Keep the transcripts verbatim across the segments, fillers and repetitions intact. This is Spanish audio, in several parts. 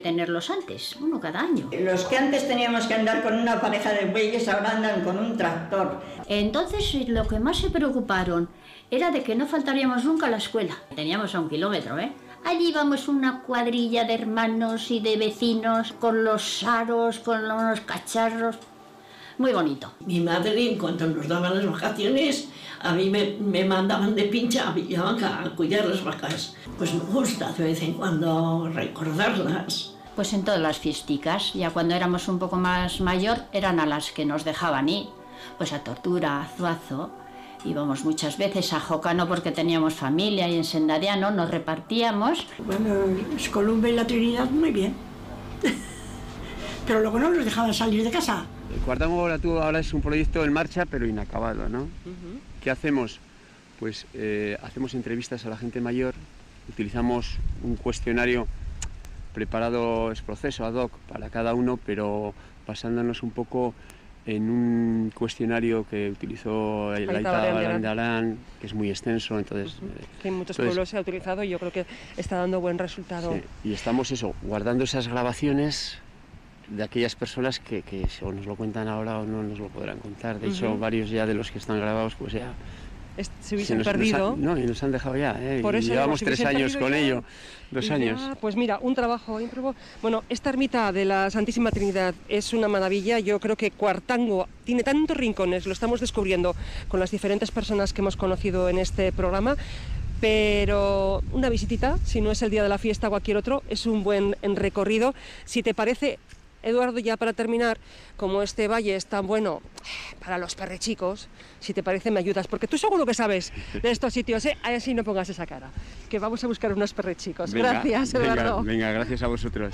tenerlos antes, uno cada año. Los que antes teníamos que andar con una pareja de bueyes ahora andan con un tractor. Entonces lo que más se preocuparon era de que no faltaríamos nunca a la escuela. Teníamos a un kilómetro, ¿eh? Allí íbamos una cuadrilla de hermanos y de vecinos con los aros, con los cacharros. Muy bonito. Mi madre, en cuanto nos daban las vacaciones, a mí me, me mandaban de pincha a Villavanca a cuidar las vacas. Pues me gusta de vez en cuando recordarlas. Pues en todas las fiesticas, ya cuando éramos un poco más mayor, eran a las que nos dejaban ir. Pues a Tortura, a Zuazo, íbamos muchas veces a Jocano porque teníamos familia y en Sendadiano nos repartíamos. Bueno, Columba y la Trinidad muy bien, pero luego no nos dejaban salir de casa. El Cuartango ahora es un proyecto en marcha pero inacabado, ¿no? Uh-huh. ¿Qué hacemos? Pues eh, hacemos entrevistas a la gente mayor, utilizamos un cuestionario preparado, es proceso ad hoc para cada uno, pero basándonos un poco en un cuestionario que utilizó el Aita Barandiarán, que es muy extenso, entonces... Uh-huh. Que en muchos entonces, pueblos se ha utilizado y yo creo que está dando buen resultado. Sí, y estamos eso, guardando esas grabaciones de aquellas personas que, que o nos lo cuentan ahora o no nos lo podrán contar. De uh-huh. hecho, varios ya de los que están grabados, pues ya... Se hubiesen nos, perdido. Nos han, no, y nos han dejado ya, ¿eh? Por eso, llevamos tres años con ya, ello, dos ya, años. Pues mira, un trabajo ímprobo. Bueno, esta ermita de la Santísima Trinidad es una maravilla. Yo creo que Cuartango tiene tantos rincones, lo estamos descubriendo con las diferentes personas que hemos conocido en este programa. Pero una visitita, si no es el día de la fiesta o cualquier otro, es un buen recorrido. Si te parece, Eduardo, ya para terminar, como este valle es tan bueno para los perrechicos, si te parece me ayudas, porque tú seguro que sabes de estos sitios, ¿eh? Así no pongas esa cara, que vamos a buscar unos perrechicos. Venga, gracias, Eduardo. Venga, venga, gracias a vosotros.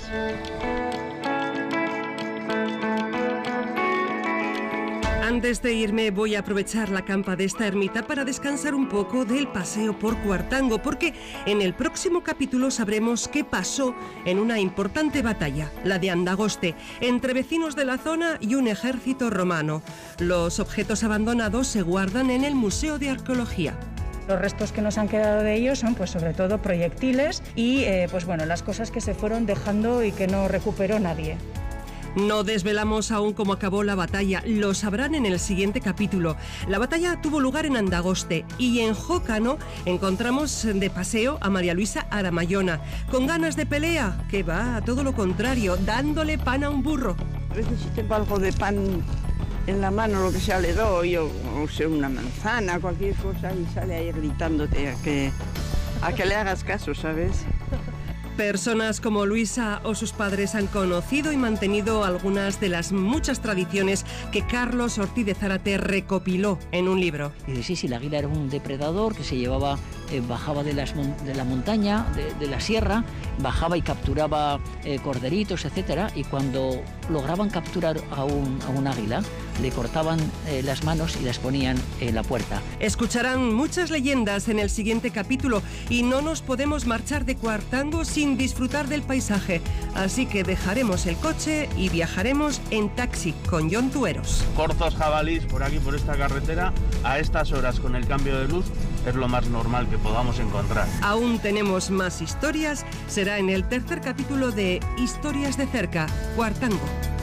Antes de irme voy a aprovechar la campa de esta ermita para descansar un poco del paseo por Cuartango, porque en el próximo capítulo sabremos qué pasó en una importante batalla, la de Andagoste, entre vecinos de la zona y un ejército romano. Los objetos abandonados se guardan en el Museo de Arqueología. Los restos que nos han quedado de ellos son pues sobre todo proyectiles y eh, pues bueno, las cosas que se fueron dejando y que no recuperó nadie. No desvelamos aún cómo acabó la batalla, lo sabrán en el siguiente capítulo. La batalla tuvo lugar en Andagoste y en Jócano encontramos de paseo a María Luisa Aramayona, con ganas de pelea, que va a todo lo contrario, dándole pan a un burro. A veces si tengo algo de pan en la mano, lo que sea, le doy, o, o sea, una manzana, cualquier cosa, y sale ahí gritándote a que, a que le hagas caso, ¿sabes? Personas como Luisa o sus padres han conocido y mantenido algunas de las muchas tradiciones que Carlos Ortiz de Zárate recopiló en un libro. Y dice, sí, sí, el águila era un depredador que se llevaba, eh, bajaba de, las, de la montaña, de, de la sierra, bajaba y capturaba eh, corderitos, etcétera, y cuando lograban capturar a un, a un águila, le cortaban eh, las manos y las ponían en la puerta. Escucharán muchas leyendas en el siguiente capítulo y no nos podemos marchar de Cuartango sin disfrutar del paisaje. Así que dejaremos el coche y viajaremos en taxi con Jon Tueros. Cortos jabalís por aquí, por esta carretera, a estas horas con el cambio de luz, es lo más normal que podamos encontrar. Aún tenemos más historias, será en el tercer capítulo de Historias de Cerca, Cuartango.